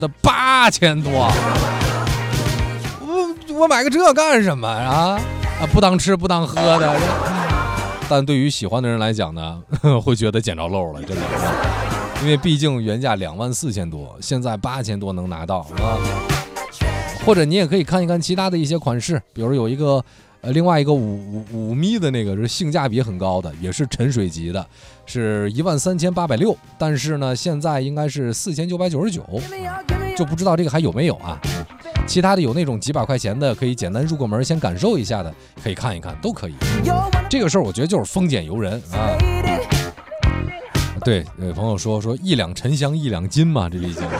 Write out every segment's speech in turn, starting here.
的8000多，我买个这干什么啊？不当吃不当喝的。但对于喜欢的人来讲呢，会觉得捡着漏了，真的，因为毕竟原价24000多，现在8000多能拿到啊。或者你也可以看一看其他的一些款式，比如有一个另外一个5米的那个是性价比很高的，也是沉水级的，是13860，但是呢现在应该是4999，就不知道这个还有没有啊。其他的有那种几百块钱的，可以简单入个门先感受一下的，可以看一看，都可以。这个事儿我觉得就是丰俭由人啊。对，有朋友说1两沉香1两金嘛，这毕竟。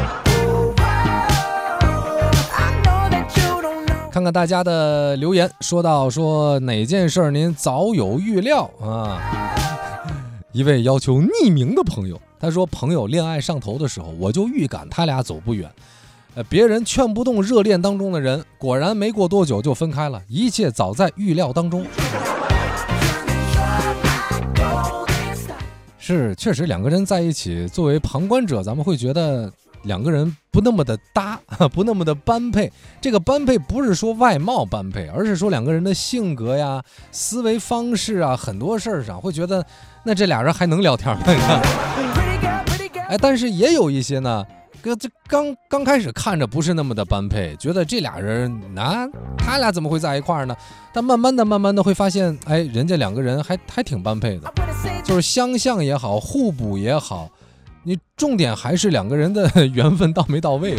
看看大家的留言，说哪件事您早有预料啊？一位要求匿名的朋友，他说朋友恋爱上头的时候，我就预感他俩走不远。别人劝不动热恋当中的人，果然没过多久就分开了，一切早在预料当中。是，确实两个人在一起，作为旁观者，咱们会觉得两个人不那么的搭，不那么的般配。这个般配不是说外貌般配，而是说两个人的性格呀、思维方式啊，很多事儿上会觉得，那这俩人还能聊天吗？但是也有一些呢，这刚开始看着不是那么的般配，觉得这俩人他俩怎么会在一块儿呢？但慢慢的会发现，人家两个人还挺般配的，就是相像也好，互补也好，你重点还是两个人的缘分到没到位。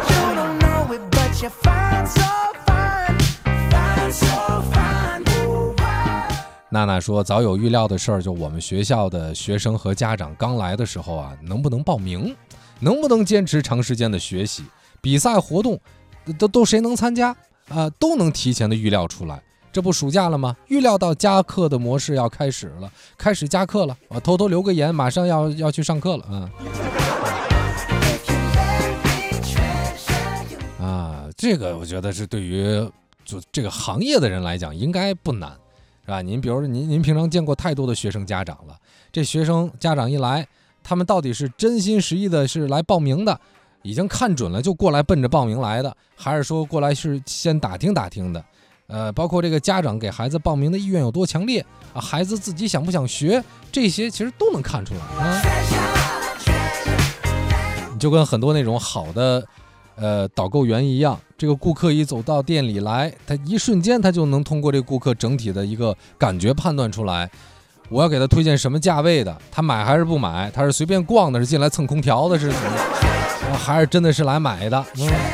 娜娜说早有预料的事儿，就我们学校的学生和家长刚来的时候啊，能不能报名，能不能坚持长时间的学习，比赛活动都谁能参加啊，都能提前的预料出来。这不暑假了吗？预料到加课的模式要开始了，开始加课了，我偷偷留个言，马上要去上课了这个我觉得是对于就这个行业的人来讲应该不难，是吧？您比如说您平常见过太多的学生家长了，这学生家长一来，他们到底是真心实意的是来报名的，已经看准了就过来奔着报名来的，还是说过来是先打听打听的？包括这个家长给孩子报名的意愿有多强烈啊，孩子自己想不想学，这些其实都能看出来啊。你就跟很多那种好的导购员一样，这个顾客一走到店里来，他一瞬间他就能通过这个顾客整体的一个感觉判断出来，我要给他推荐什么价位的，他买还是不买，他是随便逛的，是进来蹭空调的，是还是真的是来买的。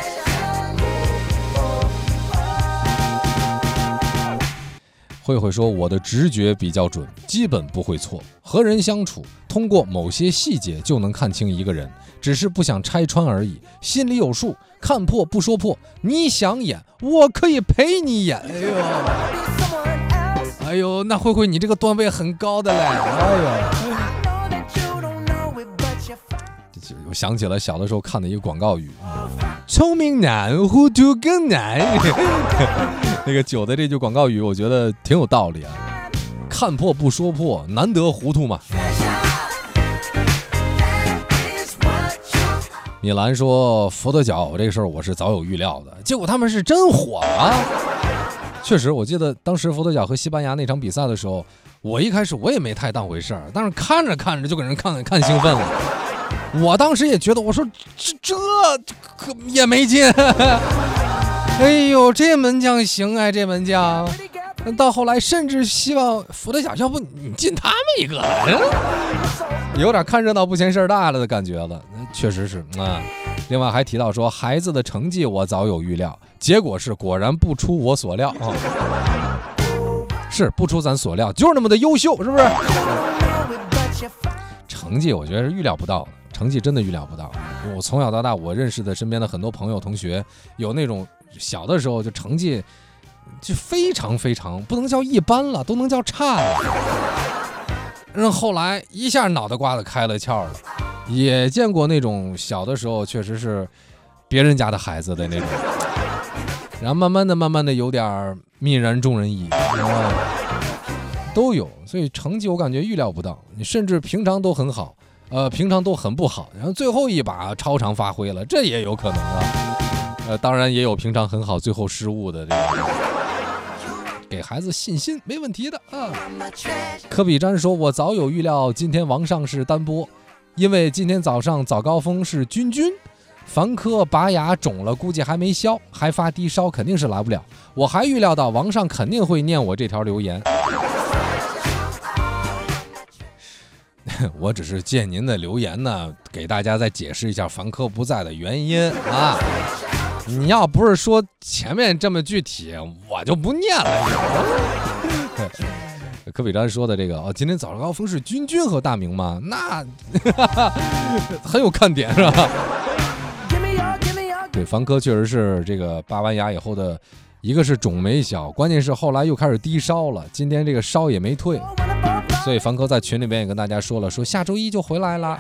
慧慧说我的直觉比较准，基本不会错，和人相处通过某些细节就能看清一个人，只是不想拆穿而已，心里有数，看破不说破，你想演我可以陪你演。哎呦，那慧慧你这个段位很高的嘞。我想起了小的时候看的一个广告语，聪明难，糊涂更难。那个酒的这句广告语我觉得挺有道理啊，看破不说破，难得糊涂嘛。米兰说佛得角这个事儿我是早有预料的，结果他们是真火啊。确实我记得当时佛得角和西班牙那场比赛的时候，我一开始我也没太当回事儿，但是看着看着就给人看兴奋了，我当时也觉得，我说这可也没进。哎呦，这门将行啊，这门将。到后来甚至希望佛得角，要不你进他们一个，有点看热闹不嫌事儿大了的感觉了。确实是啊。另外还提到说孩子的成绩我早有预料，结果是果然不出我所料啊。是不出咱所料，就是那么的优秀，是不是？成绩我觉得是预料不到的，成绩真的预料不到。我从小到大我认识的身边的很多朋友同学，有那种小的时候就成绩就非常非常不能叫一般了，都能叫差了，然后后来一下脑袋瓜子开了窍了。也见过那种小的时候确实是别人家的孩子的那种，然后慢慢的有点泯然众人矣，都有。所以成绩我感觉预料不到，你甚至平常都很好， 平常都很不好，然后最后一把超常发挥了，这也有可能啊。当然也有平常很好，最后失误的这个，给孩子信心没问题的啊。科比詹说：“我早有预料，今天王上是单播，因为今天早上早高峰是君君。”凡科拔牙肿了，估计还没消，还发低烧，肯定是来不了。我还预料到王上肯定会念我这条留言，我只是借您的留言呢，给大家再解释一下凡科不在的原因啊。你要不是说前面这么具体，我就不念了。科比詹说的这个今天早上高峰是君君和大明吗？那很有看点是吧？对，凡科确实是这个拔完牙以后的，一个是肿没小，关键是后来又开始低烧了，今天这个烧也没退，所以凡科在群里边也跟大家说了，说下周一就回来了。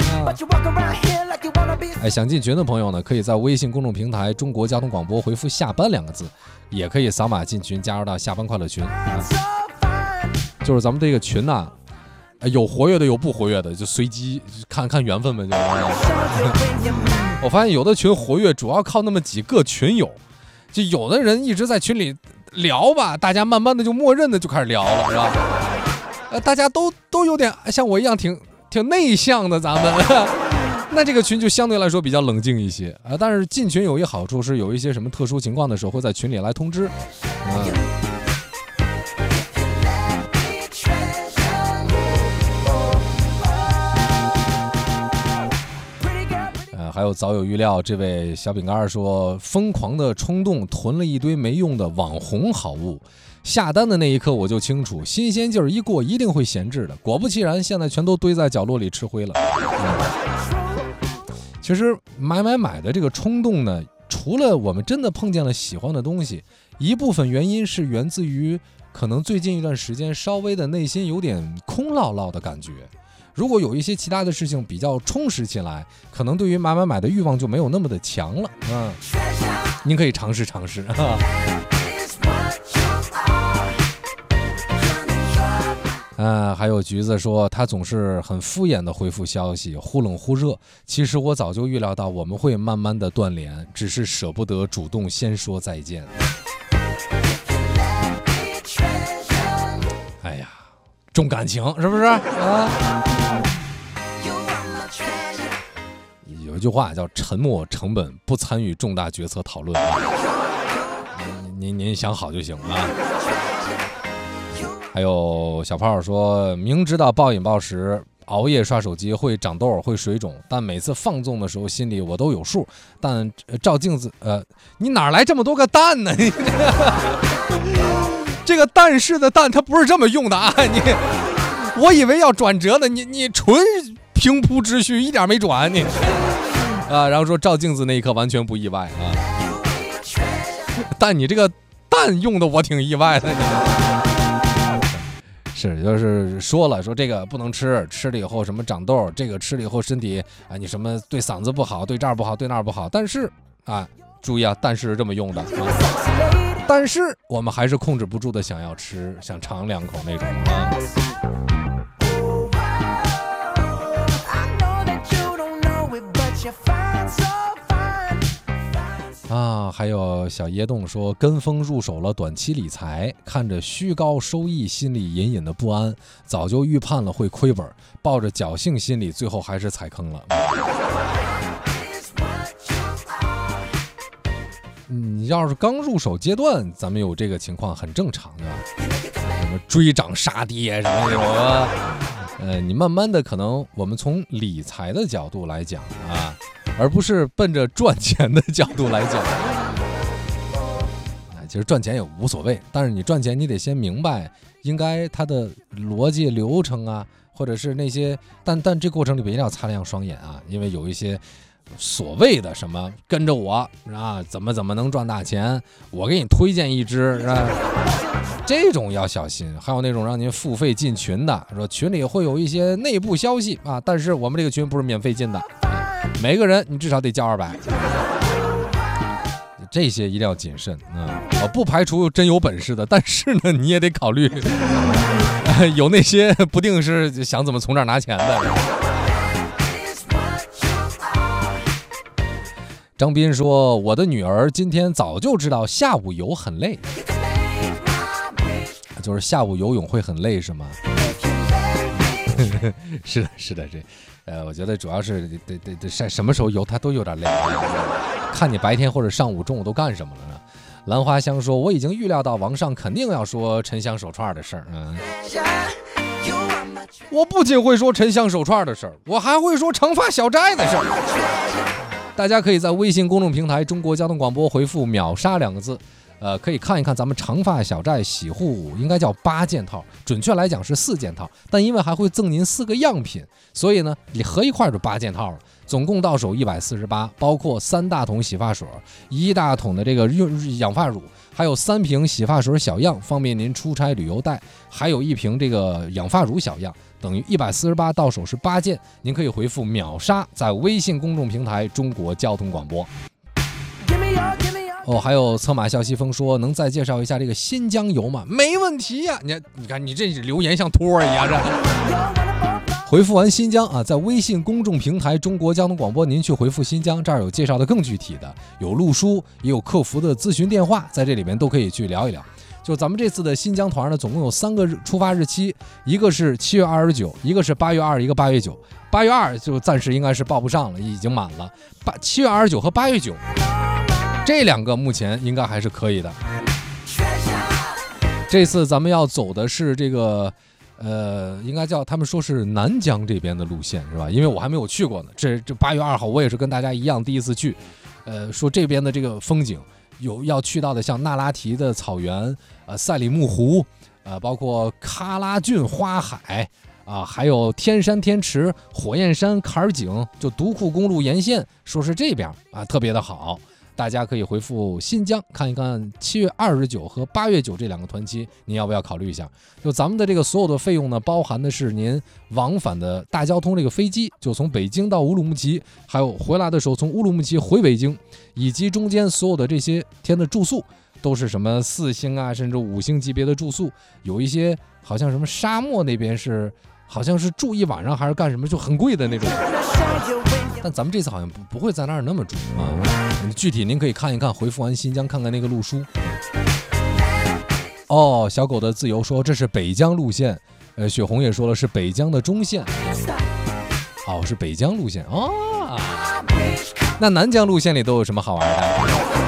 想进群的朋友呢，可以在微信公众平台中国交通广播回复下班2个字，也可以扫码进群加入到下班快乐群。就是咱们这个群呢，有活跃的有不活跃的，就随机看看缘分呗。我发现有的群活跃主要靠那么几个群友，就有的人一直在群里聊吧，大家慢慢的就默认的就开始聊了，是吧？大家都有点像我一样挺内向的，咱们那这个群就相对来说比较冷静一些啊。但是进群有一个好处是，有一些什么特殊情况的时候会在群里来通知。还有早有预料，这位小饼干说，疯狂的冲动囤了一堆没用的网红好物，下单的那一刻我就清楚，新鲜劲儿一过一定会闲置的。果不其然，现在全都堆在角落里吃灰了。其实买的这个冲动呢，除了我们真的碰见了喜欢的东西，一部分原因是源自于可能最近一段时间稍微的内心有点空落落的感觉。如果有一些其他的事情比较充实起来，可能对于买的欲望就没有那么的强了。您可以尝试尝试。还有橘子说他总是很敷衍的回复消息，忽冷忽热。其实我早就预料到我们会慢慢的断联，只是舍不得主动先说再见。哎呀，重感情是不是啊？有一句话叫沉默成本，不参与重大决策讨论。您想好就行啊。还有小炮说，明知道暴饮暴食熬夜刷手机会长痘会水肿，但每次放纵的时候心里我都有数，但照镜子你哪来这么多个蛋呢？这个但是的但它不是这么用的啊，我以为要转折的，你纯平铺直叙，一点没转你然后说照镜子那一刻完全不意外啊，但你这个蛋用的我挺意外的。是，就是说了，说这个不能吃，吃了以后什么长痘，这个吃了以后身体你什么对嗓子不好，对这儿不好，对那儿不好。但是注意啊，但是这么用的但是我们还是控制不住的想要吃，想尝2口那种还有小椰洞说，跟风入手了短期理财，看着虚高收益，心里隐隐的不安，早就预判了会亏本，抱着侥幸心理，最后还是踩坑了。你要是刚入手阶段，咱们有这个情况很正常的，什么追涨杀跌什么这种你慢慢的可能我们从理财的角度来讲而不是奔着赚钱的角度来讲。其实赚钱也无所谓，但是你赚钱你得先明白应该它的逻辑流程或者是那些，但这过程里边一定要擦亮双眼因为有一些所谓的什么跟着我怎么能赚大钱，我给你推荐一支这种要小心。还有那种让您付费进群的，说群里会有一些内部消息但是我们这个群不是免费进的，每个人你至少得交200，这些一定要谨慎我不排除真有本事的，但是呢你也得考虑有那些不定是想怎么从这儿拿钱的。 张斌说，我的女儿今天早就知道下午游很累，就是下午游泳会很累是吗？是的，我觉得主要是得什么时候游它都有点累，看你白天或者上午中午都干什么了呢？兰花香说，我已经预料到王上肯定要说沉香手串的事儿。我不仅会说沉香手串的事儿，我还会说长发小寨的事儿。大家可以在微信公众平台中国交通广播回复秒杀2个字，可以看一看咱们长发小寨洗护应该叫8件套，准确来讲是4件套，但因为还会赠您4个样品，所以呢你合一块就8件套了，总共到手148，包括3大桶洗发水，1大桶的这个养发乳，还有3瓶洗发水小样，方便您出差旅游带，还有1瓶这个养发乳小样，等于148，到手是8件，您可以回复秒杀，在微信公众平台中国交通广播。还有策马笑西风说，能再介绍一下这个新疆游吗？没问题呀，你看你这留言像托儿一样这。回复完新疆啊，在微信公众平台中国交通广播，您去回复新疆，这儿有介绍的更具体的，有路书，也有客服的咨询电话，在这里面都可以去聊一聊。就咱们这次的新疆团呢，总共有3个出发日期，一个是7月29，一个是8月2，一个8月9。8月2就暂时应该是报不上了，已经满了。7月29和8月9这2个目前应该还是可以的。这次咱们要走的是这个应该叫他们说是南疆这边的路线是吧？因为我还没有去过呢。这8月2号我也是跟大家一样第一次去，说这边的这个风景有要去到的，像那拉提的草原，赛里木湖，包括喀拉峻花海啊，还有天山天池、火焰山坎儿井，就独库公路沿线，说是这边啊特别的好。大家可以回复新疆看一看7月29和8月9这2个团期，您要不要考虑一下？就咱们的这个所有的费用呢，包含的是您往返的大交通这个飞机，就从北京到乌鲁木齐，还有回来的时候从乌鲁木齐回北京，以及中间所有的这些天的住宿，都是什么4星啊，甚至5星级别的住宿，有一些好像什么沙漠那边是好像是住1晚上还是干什么，就很贵的那种。但咱们这次好像不会在那儿那么住啊。具体您可以看一看，回复完新疆看看那个路书。小狗的自由说这是北疆路线，雪红也说了是北疆的中线。是北疆路线那南疆路线里都有什么好玩的？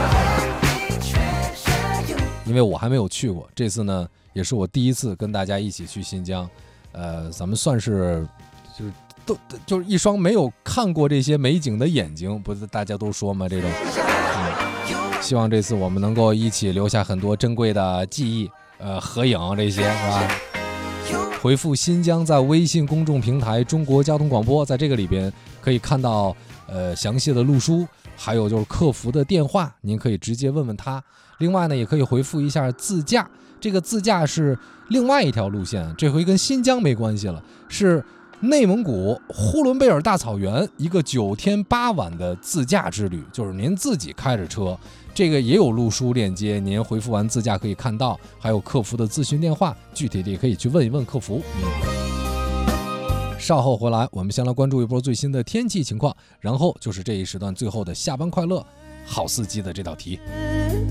因为我还没有去过，这次呢也是我第一次跟大家一起去新疆，咱们算是就是一双没有看过这些美景的眼睛，不是大家都说吗？这种，希望这次我们能够一起留下很多珍贵的记忆，合影这些是吧？回复新疆在微信公众平台中国交通广播，在这个里边可以看到详细的路书，还有就是客服的电话，您可以直接问问他。另外呢，也可以回复一下自驾，这个自驾是另外一条路线，这回跟新疆没关系了，是内蒙古呼伦贝尔大草原一个9天8晚的自驾之旅，就是您自己开着车，这个也有路书链接，您回复完自驾可以看到，还有客服的咨询电话，具体的也可以去问一问客服。稍后回来，我们先来关注一波最新的天气情况，然后就是这一时段最后的下班快乐好司机的这道题。